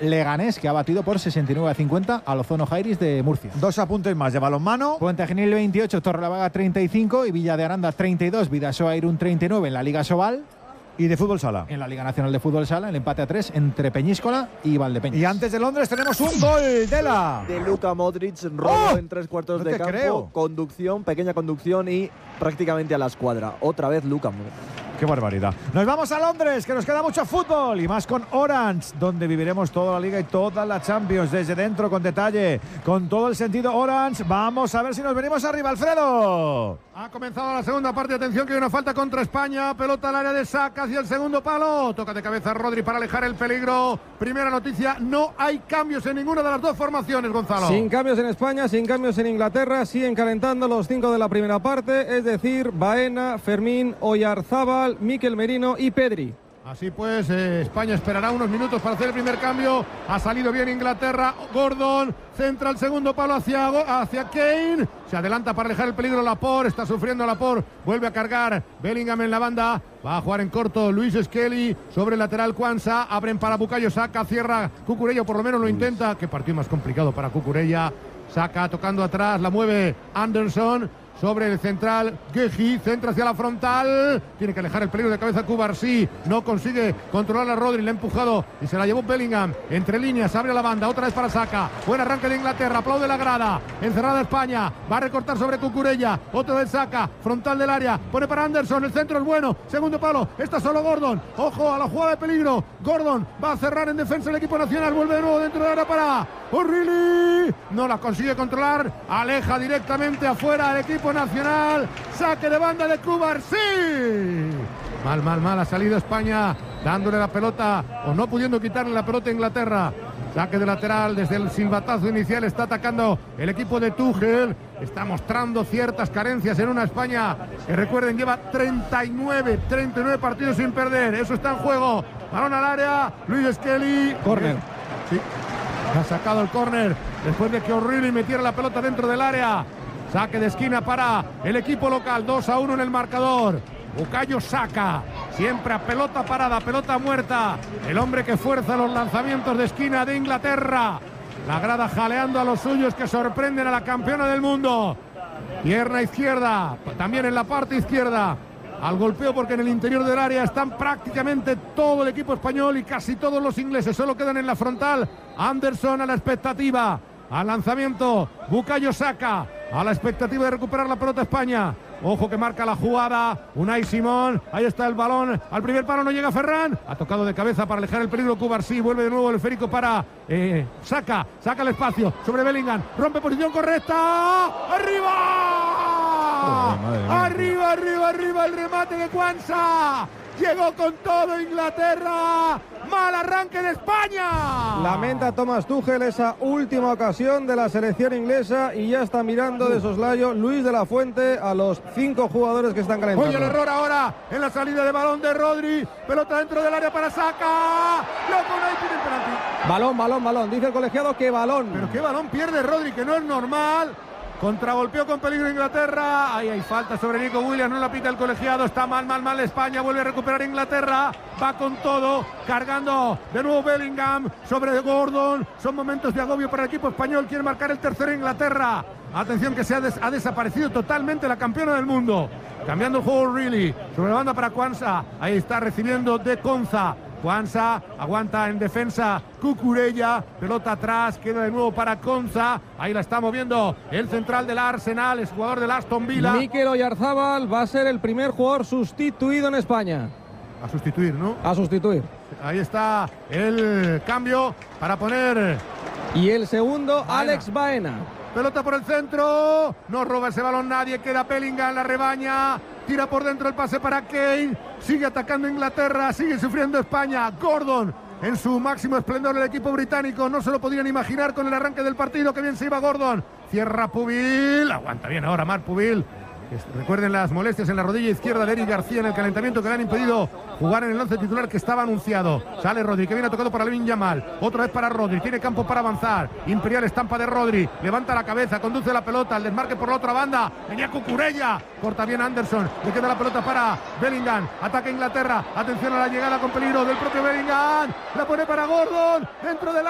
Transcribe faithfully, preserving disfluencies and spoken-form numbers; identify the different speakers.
Speaker 1: Leganés, que ha batido por sesenta y nueve a cincuenta al Ozono Jairis de Murcia.
Speaker 2: Dos apuntes más de balonmano.
Speaker 1: Puente Genil veintiocho, Torrelavega treinta y cinco y Villa de Aranda treinta y dos, Vidasoa Irún treinta y nueve en la Liga Sobal.
Speaker 2: Y de fútbol sala.
Speaker 1: En la Liga Nacional de Fútbol Sala, el empate a tres entre Peñíscola y Valdepeñas.
Speaker 2: Y antes de Londres tenemos un gol de la...
Speaker 3: De Luka Modric, robo
Speaker 2: ¡Oh!
Speaker 3: en tres cuartos
Speaker 2: No
Speaker 3: de
Speaker 2: te
Speaker 3: campo,
Speaker 2: creo.
Speaker 3: conducción, pequeña conducción y prácticamente a la escuadra. Otra vez Luka Modric.
Speaker 2: ¡Qué barbaridad! Nos vamos a Londres, que nos queda mucho fútbol y más con Orange, donde viviremos toda la Liga y toda la Champions desde dentro, con detalle, con todo el sentido Orange. Vamos a ver si nos venimos arriba, Alfredo.
Speaker 4: Ha comenzado la segunda parte. Atención, que hay una falta contra España. Pelota al área de Saka hacia el segundo palo. Toca de cabeza Rodri para alejar el peligro. Primera noticia, no hay cambios en ninguna de las dos formaciones, Gonzalo.
Speaker 5: Sin cambios en España, sin cambios en Inglaterra. Siguen calentando los cinco de la primera parte, es decir, Baena, Fermín, Oyarzábal, Mikel Merino y Pedri.
Speaker 4: Así pues, eh, España esperará unos minutos para hacer el primer cambio. Ha salido bien Inglaterra. Gordon centra el segundo palo hacia, hacia Kane. Se adelanta para alejar el peligro Laporte. Está sufriendo Laporte. Vuelve a cargar Bellingham en la banda. Va a jugar en corto Luis Skelly sobre el lateral Kwanza. Abren para Bukayo Saka. Cierra Cucurella, por lo menos lo intenta. Qué partido más complicado para Cucurella. Saka tocando atrás. La mueve Anderson. Sobre el central, Guehi, centra hacia la frontal, tiene que alejar el peligro de cabeza Cubarsí, no consigue controlar a Rodri, le ha empujado y se la llevó Bellingham, entre líneas, abre la banda, otra vez para Saka, buen arranque de Inglaterra, aplaude la grada, encerrada España, va a recortar sobre Cucurella, otra vez Saka, frontal del área, pone para Anderson, el centro es bueno, segundo palo, está solo Gordon, ojo a la jugada de peligro, Gordon va a cerrar en defensa el equipo nacional, vuelve de nuevo dentro del área para O'Reilly, no la consigue controlar, aleja directamente afuera el equipo nacional, saque de banda de Cubarsí. Mal, mal, mal, ha salido España dándole la pelota o no pudiendo quitarle la pelota a Inglaterra. Saque de lateral desde el silbatazo inicial, está atacando el equipo de Tuchel, está mostrando ciertas carencias en una España que, recuerden, lleva treinta y nueve partidos sin perder, eso está en juego. Balón al área, Luis Skelly.
Speaker 5: Córner.
Speaker 4: Sí, ha sacado el córner después de que O'Reilly metiera la pelota dentro del área. Saque de esquina para el equipo local, dos a uno en el marcador. Bukayo Saka, siempre a pelota parada, pelota muerta. El hombre que fuerza los lanzamientos de esquina de Inglaterra. La grada jaleando a los suyos, que sorprenden a la campeona del mundo. Pierna izquierda, también en la parte izquierda. Al golpeo, porque en el interior del área están prácticamente todo el equipo español y casi todos los ingleses. Solo quedan en la frontal. Anderson a la expectativa. Al lanzamiento, Bukayo Saka, a la expectativa de recuperar la pelota España. Ojo que marca la jugada, Unai Simón, ahí está el balón, al primer palo no llega Ferran, ha tocado de cabeza para alejar el peligro Cubarsí, vuelve de nuevo el esférico para eh, Saka, saca el espacio sobre Bellingham, rompe posición correcta, ¡arriba!
Speaker 2: Oh,
Speaker 4: ¡Arriba, arriba, arriba el remate de Kwanza! Llegó con todo Inglaterra. Mal arranque de España.
Speaker 5: Lamenta Thomas Tuchel esa última ocasión de la selección inglesa y ya está mirando de soslayo Luis de la Fuente a los cinco jugadores que están calentando.
Speaker 4: Oye, el error ahora en la salida de balón de Rodri. Pelota dentro del área para Saka. Loco, no hay tiene el penalti.
Speaker 5: Balón, balón, balón. Dice el colegiado que balón.
Speaker 4: Pero qué balón pierde Rodri, que no es normal. Contragolpeó con peligro Inglaterra. Ahí hay falta sobre Nico Williams. No la pita el colegiado. Está mal, mal, mal España. Vuelve a recuperar Inglaterra. Va con todo. Cargando de nuevo Bellingham sobre Gordon. Son momentos de agobio para el equipo español. Quiere marcar el tercero Inglaterra. Atención, que se ha, des ha desaparecido totalmente la campeona del mundo. Cambiando el juego O'Reilly. Sobre la banda para Kwanza. Ahí está recibiendo de Konza. Kwanza aguanta en defensa Cucurella, pelota atrás, queda de nuevo para Konza, ahí la está moviendo el central del Arsenal, es jugador del Aston Villa.
Speaker 5: Mikel Oyarzábal va a ser el primer jugador sustituido en España.
Speaker 4: A sustituir, ¿no?
Speaker 5: A sustituir.
Speaker 4: Ahí está el cambio para poner...
Speaker 5: Y el segundo,
Speaker 4: Baena.
Speaker 5: Alex Baena.
Speaker 4: Pelota por el centro, no roba ese balón nadie, queda Bellingham en la rebaña, tira por dentro el pase para Kane, sigue atacando Inglaterra, sigue sufriendo España. Gordon en su máximo esplendor, el equipo británico, no se lo podían imaginar con el arranque del partido, que bien se iba Gordon, cierra Pubil, aguanta bien ahora Marc Pubil. Recuerden las molestias en la rodilla izquierda de Eric García en el calentamiento, que le han impedido jugar en el once titular que estaba anunciado. Sale Rodri, que viene tocado para Lamine Yamal. Otra vez para Rodri, tiene campo para avanzar. Imperial estampa de Rodri, levanta la cabeza, conduce la pelota, el desmarque por la otra banda. Venía Cucurella, corta bien Anderson, le queda la pelota para Bellingham. Ataca Inglaterra, atención a la llegada con peligro del propio Bellingham. La pone para Gordon, dentro del